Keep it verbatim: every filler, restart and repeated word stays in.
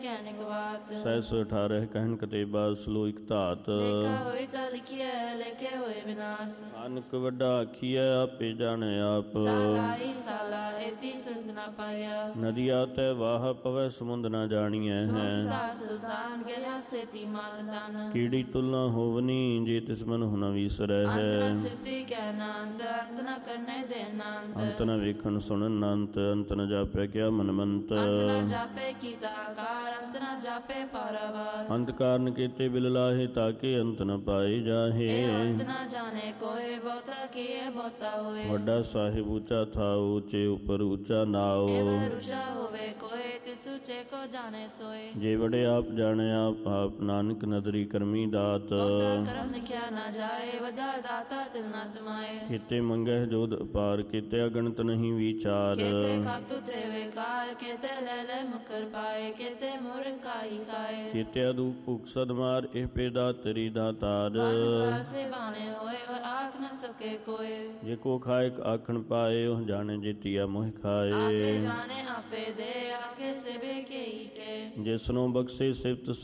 ਗਿਆਨਿਕ ਬਾਤ ਸਹਿ ਸੌ ਅਠਾਰਹ ਕਹਿਣ ਕਤੇਬਾ ਸਲੋ ਇਕ ਧਾਤ। ਲੇਖਾ ਹੋਈ ਤਾਂ ਲਿਖੀਐ ਲੇਖੇ ਹੋਏ ਵਿਨਾਸ਼। ਨਾਨਕ ਵੱਡਾ ਆਖੀਐ ਆਪੇ ਜਾਣੈ ਆਪ। ਸਾਲਾਈ ਸਾਲਾ ਏਤੀ ਸੁਰਤ ਨਾ ਪਾਇਆ। ਨਦੀਆ ਤੈ ਵਾਹ ਪਵੈ ਸਮੁੰਦ ਨਾ ਜਾਣੀਐ ਹੈ। ਸੰਸਾਰ ਸੁਲਤਾਨ ਗਿਆ ਸੇਤੀ ਮਾਲ ਤਨ। ਕੀੜੀ ਤੁਲਨਾ ਹੋਵਨੀ ਜੇ ਤਿਸ ਮਨ ਹੁ ਨ ਵੀਸਰੈ ਹੈ। ਅੰਤ ਨ ਸਿਫਤੀ ਕਹਿਣਾ ਅੰਤ ਅੰਤ ਨ ਕਰਨੇ ਦੇਣਾ ਅੰਤ। ਅੰਤ ਨ ਵੇਖਣ ਸੁਣਨ ਅੰਤ ਅੰਤ ਨ ਜਾਪੈ ਕਿਆ ਮਨਮੰਤ। ਅੰਤ ਨ ਜਾਪੇ ਕੀਤਾ ਆਕਾਰ ਅੰਤ ਨ ਜਾਪੇ ਪਾਰਾਵਾਰ। ਅੰਤ ਕਾਰਨ ਕੀਤੇ ਬਿਲ ਲਾਹੇ ਤਾਕੇ ਅੰਤ ਨ ਪਾਏ ਜਾਹੇ। ਇਹ ਅੰਤ ਨ ਜਾਣੇ ਕੋਏ ਬਹੁਤਾ ਕੀਏ ਬਹੁਤਾ ਹੋਏ। ਵੱਡਾ ਸਾਹਿਬ ਉੱਚਾ ਥਾਉ ਉੱਚੇ ਉੱਪਰ ਉੱਚਾ ਨਾਉ। ਇਹ ਵਰੁਸ਼ਾ ਹੋਵੇ ਕੋਏ ਤਿਸ ਉੱਚੇ ਕੋ ਜਾਣੇ ਸੋਏ। ਜੇ ਵੜੇ ਆਪ ਜਾਣੇ ਆਪ ਆਪ ਨਾਨਕ ਨਦਰੀ ਕਰਮੀ ਦਾਤ। ਬਹੁਤਾ ਕਰਮ ਲਿਖਿਆ ਨਾ ਜਾਏ ਵਧਾ ਦਾਤਾ ਤਿਲ ਨਾ ਤਮਾਏ। ਕੀਤੇ ਮੰਗਹਿ ਜੋਧ ਅਪਾਰ ਕੀਤੇ ਅਗਣਤ ਨਹੀਂ ਵਿਚਾਰ। ਕੇਤੇ ਖਾਤੂ ਤੇ ਵੇਕਾਰ ਕੇਤੇ ਲੈ ਲੈ ਮੁਕਰ ਪਾਏ। ਕੇਤੇ ਮੁਰ ਖਾਈ ਖਾਏ। ਕੀਤੇ ਅਦੂਪ ਭੁਖ ਸਦਮਾਰ ਇਹ ਪੇਦਾ ਤੇਰੀ ਦਾਤਾਰ। ਸੇ ਬਾਣੇ ਹੋਏ ਉਹ ਆਖ ਨ ਸਕੇ ਕੋਏ। ਜੇ ਕੋ ਖਾਇਕ ਆਖਣ ਪਾਏ ਉਹ ਜਾਣੇ ਜਿਤਿਆ ਮੋਹ ਆਪੇ ਖਾਏ। ਜਾਣੇ ਆਪੇ ਦੇ ਆਕੇ ਸਿਵੇ ਕੇ ਹੀ ਕੇ। ਜਿਸਨੂੰ ਬਖਸ਼ੇ ਸਿਫਤ